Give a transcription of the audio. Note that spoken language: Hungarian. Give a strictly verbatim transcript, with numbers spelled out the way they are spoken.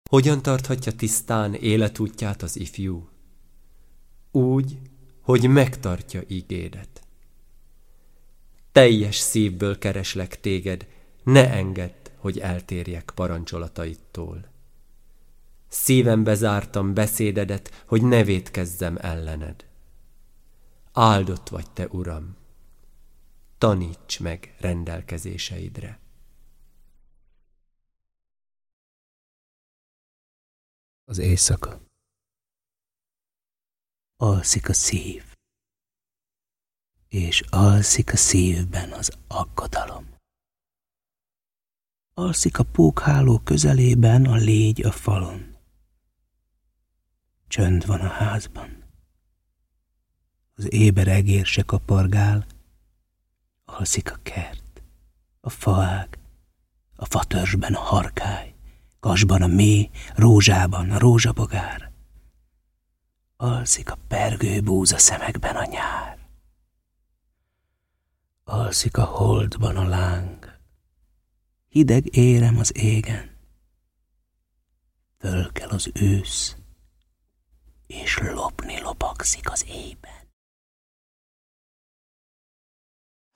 Hogyan tarthatja tisztán életútját az ifjú? Úgy, hogy megtartja ígédet. Teljes szívből kereslek téged, ne engedd, hogy eltérjek parancsolataidtól. Szívembe zártam beszédedet, hogy ne vétkezzem ellened. Áldott vagy te, Uram! Taníts meg rendelkezéseidre. Az éjszaka. Alszik a szív, és alszik a szívben az aggodalom. Alszik a pókháló közelében a légy a falon. Csönd van a házban. Az éber egér se kapargál. Alszik a kert, a faág, a fatörzsben a harkály, kasban a méh, rózsában a rózsabogár. Alszik a pergő búza szemekben a nyár. Alszik a holdban a láng. Hideg érem az égen. Fölkel az ősz, és lopni lopagszik az éjben.